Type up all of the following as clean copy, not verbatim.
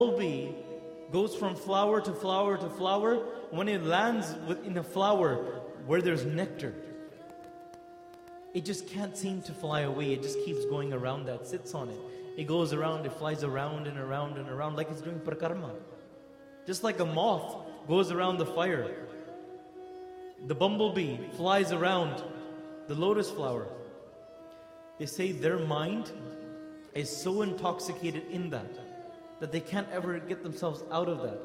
bee goes from flower to flower to flower. When it lands in a flower where there's nectar, it just can't seem to fly away. It just keeps going around that, sits on it. It goes around, it flies around and around and around like it's doing prakarma. Just like a moth goes around the fire. The bumblebee flies around the lotus flower. They say their mind is so intoxicated in that they can't ever get themselves out of that.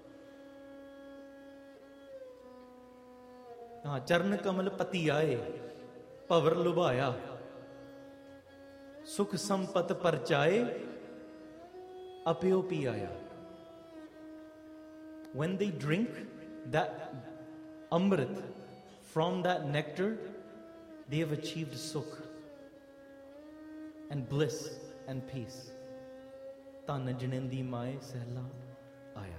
Charn kamal pati aaye, pavar lubhaya, sukh sampat parchaye, apyo piyaya. When they drink that amrit from that nectar, they have achieved sukh and bliss and peace. Tan jinendi mai sehla aya.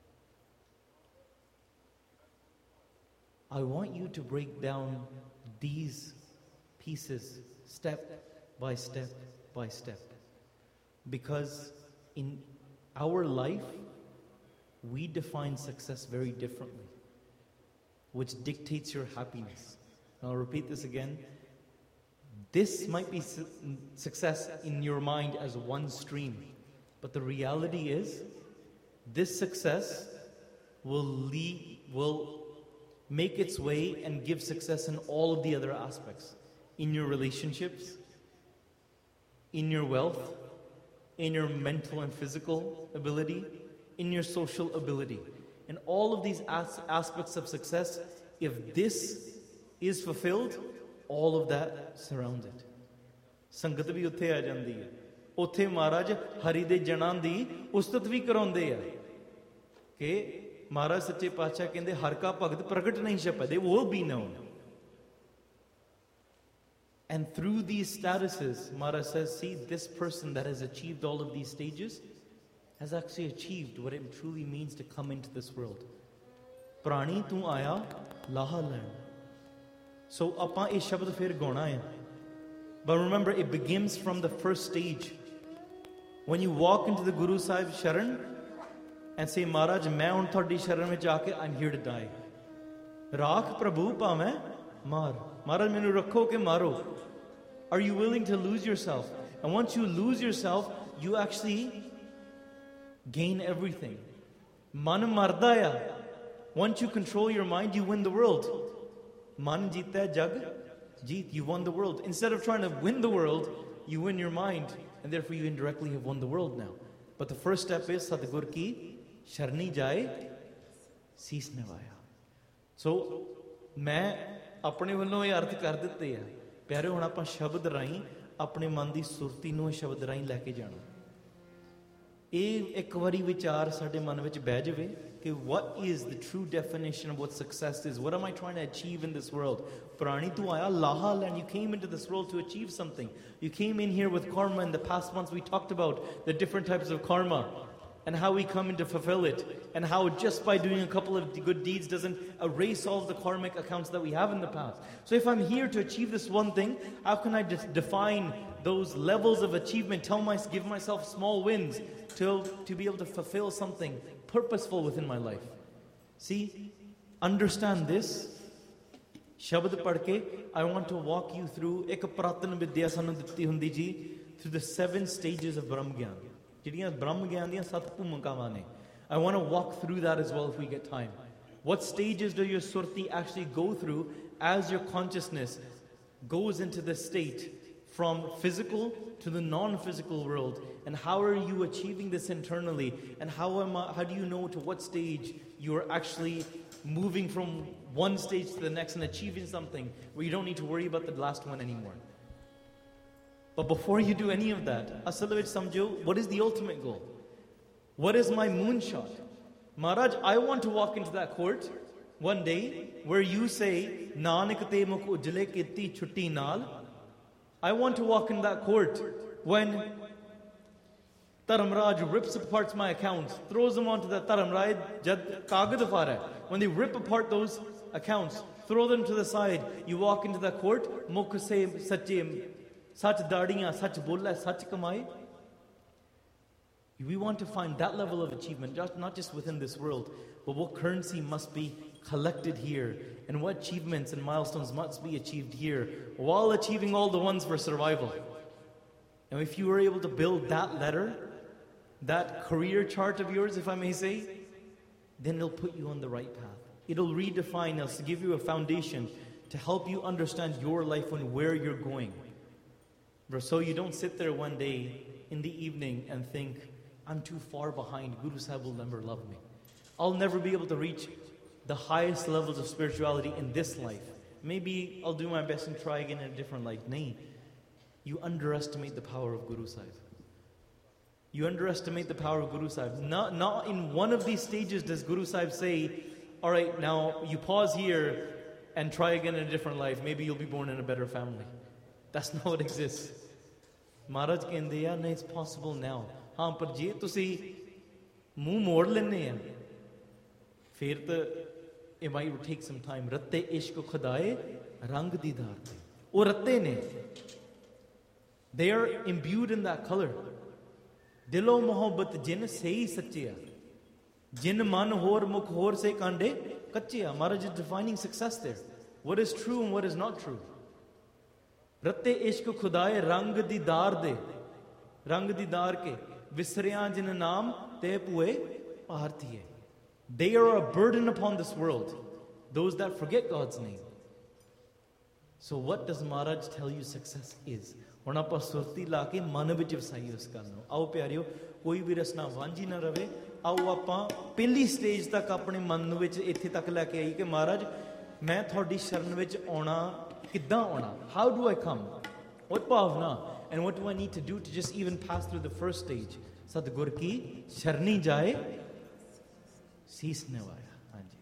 I want you to break down these pieces step by step by step. Because in our life, we define success very differently, which dictates your happiness. I'll repeat this again. This might be success in your mind as one stream, but the reality is, this success will make its way and give success in all of the other aspects. In your relationships, in your wealth, in your mental and physical ability, in your social ability. In all of these aspects of success, if this is fulfilled, all of that surrounds it. Sangat bhi uthe aa jandi hai. Uthe Maharaj Hari de janan di ustat vi karaunde hai. Ke Maharaj Sache Paatshah kende har ka bhagat pragat nahi chapade, they will be known. And through these statuses, Maharaj says, see, this person that has achieved all of these stages has actually achieved what it truly means to come into this world. Prani tu aya laha learn. So ਆਪਾਂ ਇਹ ਸ਼ਬਦ ਫਿਰ ਗਾਉਣਾ ਹੈ. But remember, it begins from the first stage. When you walk into the Guru Sahib Sharan and say, Maharaj, मैं ਹੁਣ ਤੁਹਾਡੀ ਸ਼ਰਨ ਵਿੱਚ ਆ ਕੇ I'm here to die. ਰਾਖ ਪ੍ਰਭੂ ਭਾਵੇਂ ਮਾਰ. Maharaj, ਮੈਨੂੰ ਰੱਖੋ ਕਿ ਮਾਰੋ. Are you willing to lose yourself? And once you lose yourself, you actually gain everything. Man marda ya. Once you control your mind, you win the world. Man jeeta jag jeet. You won the world. Instead of trying to win the world, you win your mind, and therefore you indirectly have won the world now. But the first step is Sadgur ki sharni jaye sees navaya. So मैं अपने ਵੱਲੋਂ ਇਹ ਅਰਥ ਕਰ ਦਿੱਤੇ ਆ ਪਿਆਰੇ. ਹੁਣ ਆਪਾਂ ਸ਼ਬਦ ਰਾਹੀਂ ਆਪਣੇ ਮਨ ਦੀ ਸੁਰਤੀ ਨੂੰ ਇਹ ਸ਼ਬਦ ਰਾਹੀਂ ਲੈ ਕੇ ਜਾਣਾ. ਇਹ ਇੱਕ ਵਾਰੀ ਵਿਚਾਰ ਸਾਡੇ ਮਨ ਵਿੱਚ ਬਹਿ ਜਾਵੇ ਕਿ what is the true definition of what success is? What am I trying to achieve in this world? Prani tu aaya laha learn. You came into this world to achieve something. You came in here with karma. In the past months we talked about the different types of karma and how we come in to fulfill it, and how just by doing a couple of good deeds doesn't erase all of the karmic accounts that we have in the past. So if I'm here to achieve this one thing, how can I define those levels of achievement, give myself small wins to be able to fulfill something purposeful within my life? See, understand this. Shabad padke, I want to walk you through ek pratan vidya sanu ditti hundi ji, through the 7 stages of Brahm Gyan. I want to walk through that as well if we get time. What stages do your surti actually go through as your consciousness goes into the state from physical to the non-physical world? And how are you achieving this internally? And how do you know to what stage you are actually moving from one stage to the next and achieving something where you don't need to worry about the last one anymore? But before you do any of that, asal vich samjho, what is the ultimate goal? What is my moonshot? Maharaj, I want to walk into that court one day where you say, Nanak te mukh ujle kiti chutti naal. I want to walk in that court when Dharamraj rips apart my accounts, throws them onto the Dharamraj jad kagad fara. When they rip apart those accounts, throw them to the side, you walk into the court, mukh se sache, sach dadiyan, sach bola, sach kamai. We want to find that level of achievement, not just within this world, but what currency must be collected here, and what achievements and milestones must be achieved here, while achieving all the ones for survival. And if you were able to build that ladder, that career chart of yours, if I may say, then it'll put you on the right path. It'll redefine, it'll give you a foundation to help you understand your life and where you're going. So you don't sit there one day in the evening and think, I'm too far behind, Guru Sahib will never love me. I'll never be able to reach the highest levels of spirituality in this life. Maybe I'll do my best and try again in a different life. Nahin. You underestimate the power of Guru Sahib. You underestimate the power of Guru Sahib. Not in one of these stages does Guru Sahib say, all right, now you pause here and try again in a different life. Maybe you'll be born in a better family. That's not what exists. Maharaj kehinde ya, nahin, it's possible now. Haan, par je tusi muh mor lenne hain, fir to it might take some time. Ratte ishq khudaye rang didar te. Oh ratte ne. They are imbued in that color. Dilo mohabbat jin sahi sachiya. Jin man hor mukh hor se kande kachiya. Maharaj is defining success there. What is true and what is not true. Ratte ishq khudaye rang didar de. Rang didar ke. Visriyan jin naam te pue pahartiye. They are a burden upon this world. Those that forget God's name. So what does Maharaj tell you success is? ਹੁਣ ਆਪਾਂ ਸੁਰਤੀ ਲਾ ਕੇ ਮਨ ਵਿੱਚ ਵਸਾਈ ਉਸ ਗੱਲ ਨੂੰ। ਆਓ ਪਿਆਰਿਓ, ਕੋਈ ਵੀ ਰਸਨਾ ਵਾਂਝੀ ਨਾ ਰਵੇ। ਆਓ ਆਪਾਂ ਪਹਿਲੀ ਸਟੇਜ ਤੱਕ ਆਪਣੇ ਮਨ ਵਿੱਚ ਇੱਥੇ ਤੱਕ ਲੈ ਕੇ ਆਈ ਕਿ ਮਹਾਰਾਜ ਮੈਂ ਤੁਹਾਡੀ ਸ਼ਰਨ ਵਿੱਚ ਆਉਣਾ ਕਿੱਦਾਂ ਆਉਣਾ? How do I come? What ਭਾਵਨਾ? And what do I need to do to just even pass through the first stage? ਸਤਿਗੁਰ ਕੀ ਸ਼ਰਨੀ ਜਾਏ ਸੀਸ ਨਿਵਾਇਆ। ਹਾਂਜੀ।